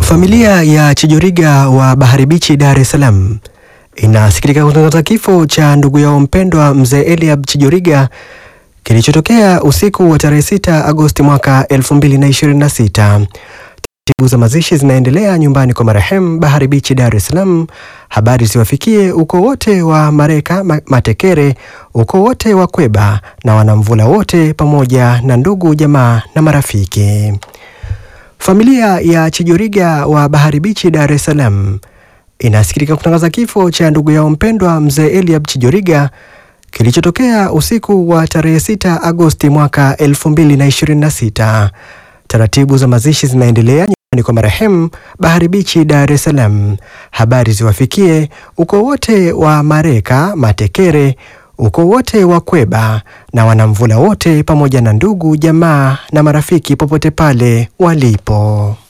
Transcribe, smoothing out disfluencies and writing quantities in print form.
Familia ya Chijoriga wa Bahari Bichi, Dar es Salaam inasikitika kutangaza kifo cha ndugu yao mpendwa Mzee Eliab Chijoriga kilichotokea usiku wa tarehe 6 Agosti mwaka 2026. Taratibu za mazishi zinaendelea nyumbani kwa marehemu Bahari Bichi, Dar es Salaam. Habari ziwafikie ukoo wote wa Mareka Matekere, ukoo wote wa Kweba na wanamvula wote pamoja na ndugu jamaa na marafiki. Familia ya Chijoriga wa Bahari Bichi, Dar es Salaam inasikitika kutangaza kifo cha ndugu yao mpendwa Mzee Eliab Chijoriga kilichotokea usiku wa tarehe 6 Agosti mwaka 2026. Taratibu za mazishi zinaendelea nyumbani kwa marehemu Bahari Bichi, Dar es Salaam. Habari ziwafikie ukoo wote wa Mareka Matekere, ukoo wote wa Kweba na wanamvula wote pamoja na ndugu jamaa na marafiki popote pale walipo.